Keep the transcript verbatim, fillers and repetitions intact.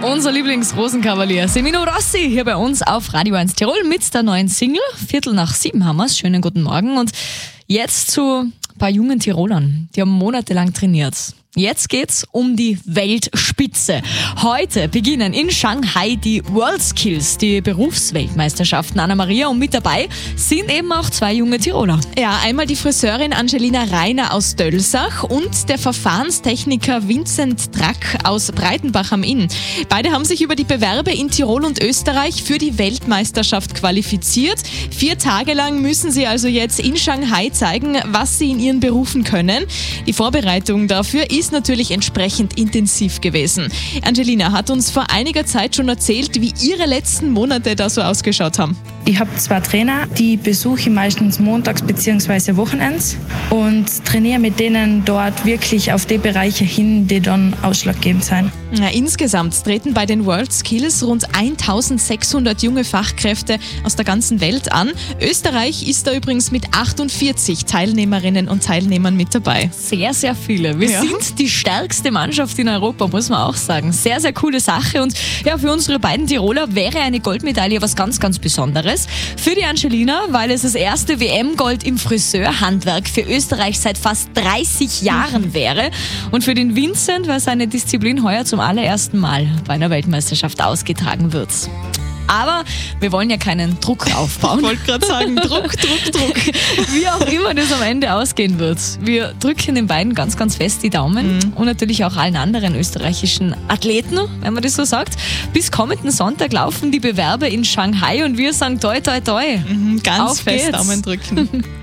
Unser Lieblingsrosenkavalier Semino Rossi hier bei uns auf Radio eins Tirol mit der neuen Single. Viertel nach sieben haben wir's. Schönen guten Morgen. Und jetzt zu ein paar jungen Tirolern. Die haben monatelang trainiert. Jetzt geht's um die Weltspitze. Heute beginnen in Shanghai die WorldSkills, die Berufsweltmeisterschaften. Anna-Maria, und mit dabei sind eben auch zwei junge Tiroler. Ja, einmal die Friseurin Angelina Reiner aus Dölsach und der Verfahrenstechniker Vincent Drack aus Breitenbach am Inn. Beide haben sich über die Bewerbe in Tirol und Österreich für die Weltmeisterschaft qualifiziert. Vier Tage lang müssen sie also jetzt in Shanghai zeigen, was sie in ihren Berufen können. Die Vorbereitung dafür ist ist natürlich entsprechend intensiv gewesen. Angelina hat uns vor einiger Zeit schon erzählt, wie ihre letzten Monate da so ausgeschaut haben. Ich habe zwei Trainer, die besuche ich meistens montags bzw. wochenends und trainiere mit denen dort wirklich auf die Bereiche hin, die dann ausschlaggebend sind. Ja, insgesamt treten bei den WorldSkills rund eintausendsechshundert junge Fachkräfte aus der ganzen Welt an. Österreich ist da übrigens mit achtundvierzig Teilnehmerinnen und Teilnehmern mit dabei. Sehr, sehr viele. Wir Ja. sind die stärkste Mannschaft in Europa, muss man auch sagen. Sehr, sehr coole Sache. Und ja, für unsere beiden Tiroler wäre eine Goldmedaille was ganz, ganz Besonderes. Für die Angelina, weil es das erste W M-Gold im Friseurhandwerk für Österreich seit fast dreißig Jahren wäre. Und für den Vincent, weil seine Disziplin heuer zum allerersten Mal bei einer Weltmeisterschaft ausgetragen wird. Aber wir wollen ja keinen Druck aufbauen. Ich wollte gerade sagen, Druck, Druck, Druck. Wie auch immer das am Ende ausgehen wird. Wir drücken den beiden ganz, ganz fest die Daumen Mhm. und natürlich auch allen anderen österreichischen Athleten, wenn man das so sagt. Bis kommenden Sonntag laufen die Bewerbe in Shanghai und wir sagen toi, toi, toi. Mhm, ganz Auf fest geht's. Daumen drücken.